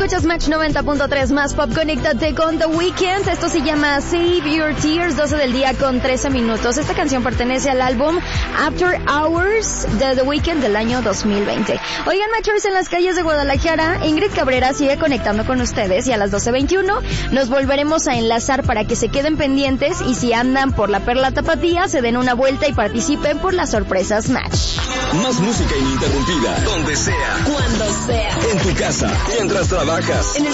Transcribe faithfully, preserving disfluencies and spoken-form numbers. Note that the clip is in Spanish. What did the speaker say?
Escuchas Match noventa punto tres más Pop. Conéctate con The Weeknd. Esto se llama Save Your Tears, doce del día con trece minutos. Esta canción pertenece al álbum After Hours de The Weeknd del año dos mil veinte. Oigan, Matchers, en las calles de Guadalajara, Ingrid Cabrera sigue conectando con ustedes y a las doce veintiuno nos volveremos a enlazar para que se queden pendientes y si andan por la Perla Tapatía, se den una vuelta y participen por las sorpresas Match. Más música ininterrumpida, donde sea, cuando sea, en tu casa, mientras trabajas. En el